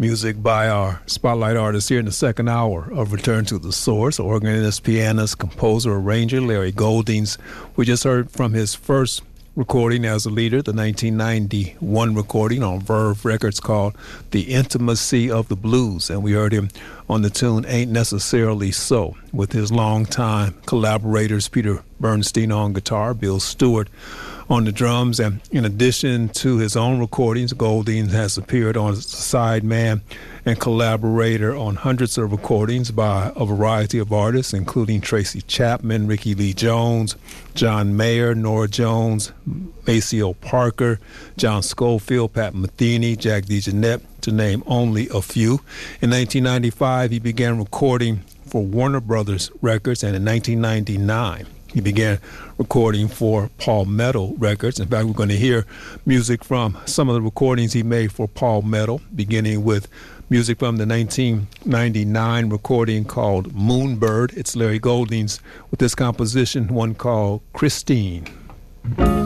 Music by our spotlight artist here in the second hour of Return to the Source. Organist, pianist, composer, arranger Larry Goldings. We just heard from his first recording as a leader, the 1991 recording on Verve Records called The Intimacy of the Blues. And we heard him on the tune Ain't Necessarily So with his longtime collaborators Peter Bernstein on guitar, Bill Stewart on the drums. And in addition to his own recordings, Goldings has appeared on as a sideman and collaborator on hundreds of recordings by a variety of artists, including Tracy Chapman, Ricky Lee Jones, John Mayer, Norah Jones, Maceo Parker, John Schofield, Pat Metheny, Jack DeJohnette, to name only a few. In 1995, he began recording for Warner Brothers Records, and in 1999, he began recording for Palmetto Records. In fact, we're going to hear music from some of the recordings he made for Palmetto, beginning with music from the 1999 recording called Moonbird. It's Larry Goldings with this composition, one called Christine.